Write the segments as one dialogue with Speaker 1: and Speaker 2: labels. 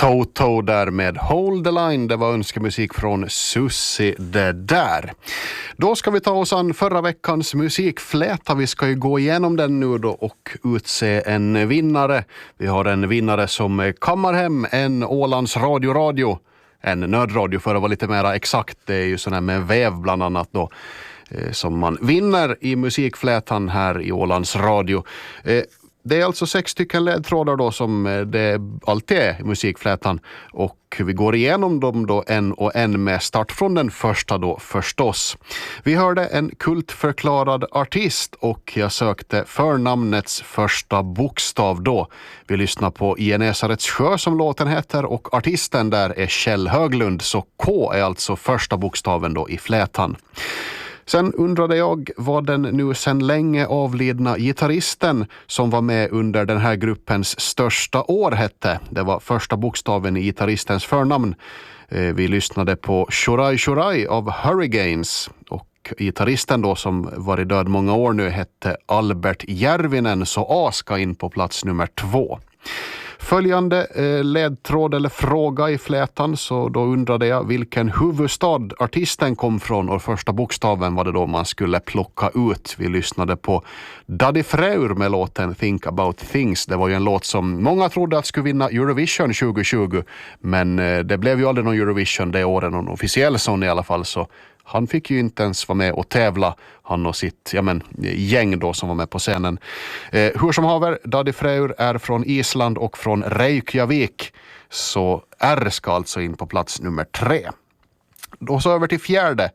Speaker 1: Toto där med Hold the Line. Det var önskemusik från Susie det där. Då ska vi ta oss an förra veckans musikfläta. Vi ska ju gå igenom den nu då och utse en vinnare. Vi har en vinnare som kammar hem en Ålands radio. En nödradio för att vara lite mer exakt. Det är ju sån här med väv bland annat då. Som man vinner i musikflätan här i Ålands radio. Det är alltså 6 stycken ledtrådar då som det alltid är i musikflätan. Och vi går igenom dem då en och en med start från den första då förstås. Vi hörde en kultförklarad artist och jag sökte förnamnets första bokstav då. Vi lyssnar på I Genesarets sjö som låten heter och artisten där är Kjell Höglund. Så K är alltså första bokstaven då i flätan. Sen undrade jag vad den nu sedan länge avlidna gitarristen som var med under den här gruppens största år hette. Det var första bokstaven i gitarristens förnamn. Vi lyssnade på Shurai Shurai av Hurricanes och gitarristen då som varit död många år nu hette Albert Järvinen, så A ska in på plats nummer 2. Följande ledtråd eller fråga i flätan, så då undrade jag vilken huvudstad artisten kom från och första bokstaven var det då man skulle plocka ut. Vi lyssnade på Daddy Freyr med låten Think About Things. Det var ju en låt som många trodde att skulle vinna Eurovision 2020, men det blev ju aldrig någon Eurovision det året, någon officiell sån i alla fall, så han fick ju inte ens vara med och tävla, han och sitt gäng då som var med på scenen. Hur som haver, Daddy Freyr är från Island och från Reykjavik, så R ska alltså in på plats nummer 3. Då så över till fjärde.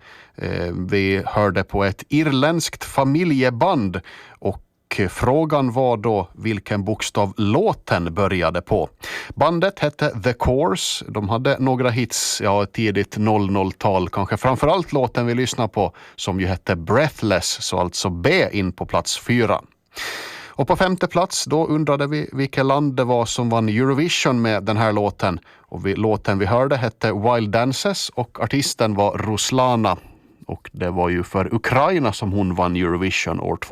Speaker 1: Vi hörde på ett irländskt familjeband och frågan var då vilken bokstav låten började på. Bandet hette The Course. De hade några hits, tidigt 00-tal. Kanske framförallt låten vi lyssnar på som ju hette Breathless, så alltså B in på plats 4. Och på 5:e plats då undrade vi vilket land det var som vann Eurovision med den här låten. Och låten vi hörde hette Wild Dances och artisten var Ruslana. Och det var ju för Ukraina som hon vann Eurovision år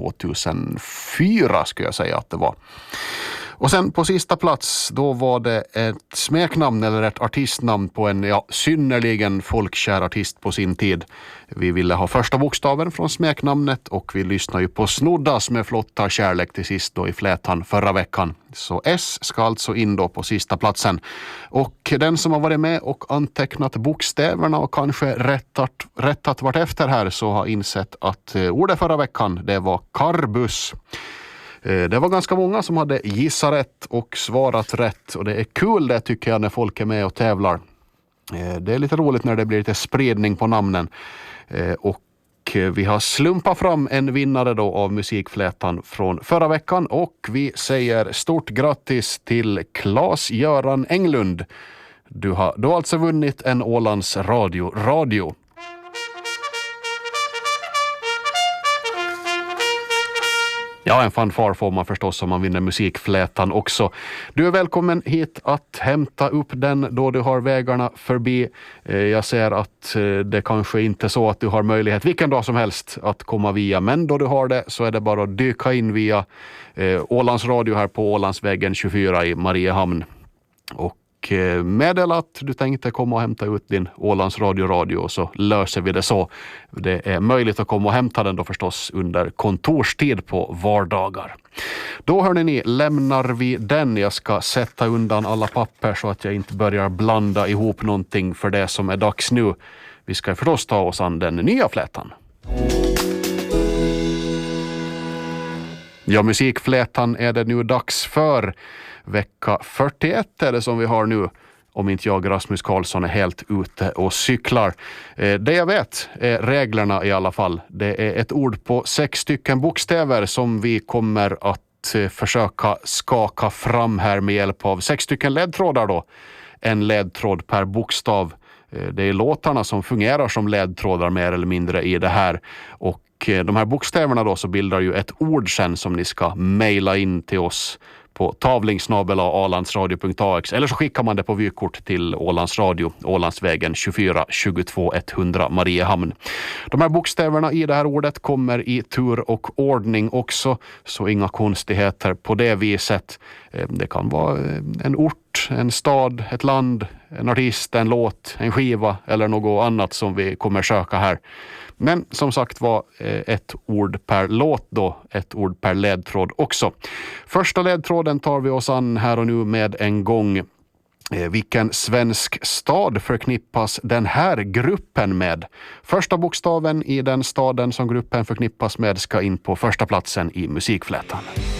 Speaker 1: 2004 skulle jag säga att det var. Och sen på sista plats då var det ett smeknamn eller ett artistnamn på en synnerligen folkkär artist på sin tid. Vi ville ha första bokstaven från smeknamnet och vi lyssnar ju på Snoddas med Flotta kärlek till sist då i flätan förra veckan. Så S ska alltså in då på sista platsen. Och den som har varit med och antecknat bokstäverna och kanske rättat vart efter här så har insett att ordet förra veckan det var karbus. Det var ganska många som hade gissat rätt och svarat rätt och det är kul det tycker jag när folk är med och tävlar. Det är lite roligt när det blir lite spridning på namnen och vi har slumpat fram en vinnare då av musikflätan från förra veckan och vi säger stort grattis till Claes-Göran Englund. Du har alltså vunnit en Ålands radio. Ja, en fanfar får man förstås om man vinner musikflätan också. Du är välkommen hit att hämta upp den då du har vägarna förbi. Jag ser att det kanske inte är så att du har möjlighet vilken dag som helst att komma via. Men då du har det så är det bara att dyka in via Ålands radio här på Ålandsvägen 24 i Mariehamn. Och meddela att du tänkte komma och hämta ut din Ålands radio så löser vi det så. Det är möjligt att komma och hämta den då förstås under kontorstid på vardagar. Då hörni ni, lämnar vi den. Jag ska sätta undan alla papper så att jag inte börjar blanda ihop någonting för det som är dags nu. Vi ska förstås ta oss an den nya flätan. Ja, musikflätan är det nu dags för. Vecka 41 är det som vi har nu, om inte jag Rasmus Karlsson är helt ute och cyklar. Det jag vet är reglerna i alla fall. Det är ett ord på 6 stycken bokstäver som vi kommer att försöka skaka fram här med hjälp av 6 stycken ledtrådar då. En ledtråd per bokstav. Det är låtarna som fungerar som ledtrådar mer eller mindre i det här. Och de här bokstäverna då så bildar ju ett ord sen som ni ska mejla in till oss på tavlingsnabel@alandsradio.ax eller så skickar man det på vykort till Ålands radio, Ålandsvägen 24 22 100 Mariehamn. De här bokstäverna i det här ordet kommer i tur och ordning också, så inga konstigheter på det viset. Det kan vara en ort ort, en stad, ett land, en artist, en låt, en skiva eller något annat som vi kommer söka här. Men som sagt var ett ord per låt då, ett ord per ledtråd också. Första ledtråden tar vi oss an här och nu med en gång. Vilken svensk stad förknippas den här gruppen med? Första bokstaven i den staden som gruppen förknippas med ska in på första platsen i musikflätan.